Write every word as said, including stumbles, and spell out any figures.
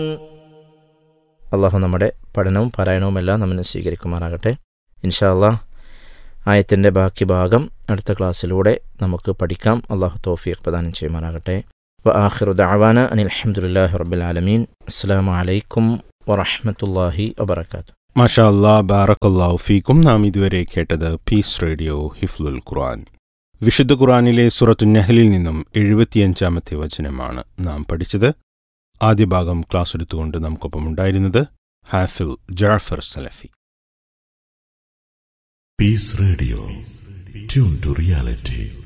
അള്ളാഹു നമ്മുടെ പഠനവും പാരായണവും എല്ലാം നമ്മെ സ്വീകരിക്കുമാറാകട്ടെ. ഇൻഷാ അള്ളാഹ് ആയത്തിൻ്റെ ബാക്കി ഭാഗം അടുത്ത ക്ലാസ്സിലൂടെ നമുക്ക് പഠിക്കാം. അള്ളാഹു തൗഫീഖ് പ്രദാനം ചെയ്യുമാറാകട്ടെ. വ ആഖിറു ദഅവാന അനിൽ ഹംദുലില്ലാഹി റബ്ബിൽ ആലമീൻ. അസ്സലാമു അലൈക്കും വറഹ്മത്തുള്ളാഹി വബറകാതുഹു. മാഷാ അല്ലാഹ്, ബാറക്കല്ലാഹു ഫീക്കും. നാം ഇതുവരെ കേട്ടത് പീസ് റേഡിയോ ഹിഫ്ലുൽ ഖുർആൻ. വിശുദ്ധ ഖുർആനിലെ സൂറത്തു നഹ്ലിൽ നിന്നും എഴുപത്തിയഞ്ചാമത്തെ വചനമാണ് നാം പഠിച്ചത്. ആദ്യ ഭാഗം ക്ലാസ് എടുത്തുകൊണ്ട് നമുക്കൊപ്പം ഉണ്ടായിരുന്നത് ഹാഫിൽ ജാഫർ സലഫി. Piece radio, tune to reality.